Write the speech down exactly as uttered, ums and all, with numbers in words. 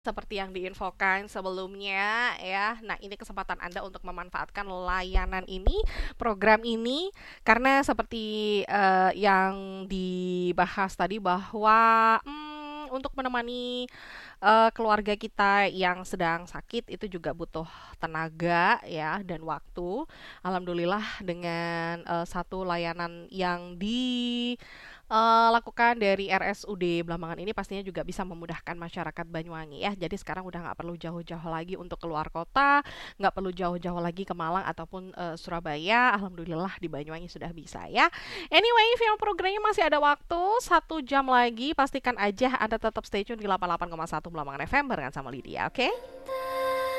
Seperti yang diinfokan sebelumnya ya. Nah, ini kesempatan Anda untuk memanfaatkan layanan ini, program ini, karena seperti eh, yang dibahas tadi bahwa hmm, untuk menemani eh, keluarga kita yang sedang sakit itu juga butuh tenaga ya dan waktu. Alhamdulillah dengan eh, satu layanan yang di eh, lakukan dari R S U D Blambangan ini pastinya juga bisa memudahkan masyarakat Banyuwangi ya. Jadi sekarang udah nggak perlu jauh-jauh lagi untuk keluar kota, nggak perlu jauh-jauh lagi ke Malang ataupun eh, Surabaya. Alhamdulillah di Banyuwangi sudah bisa ya. Anyway, film programnya masih ada waktu satu jam lagi. Pastikan aja Anda tetap stay tune di delapan puluh delapan koma satu Blambangan F M barengan sama Lydia, oke? Okay?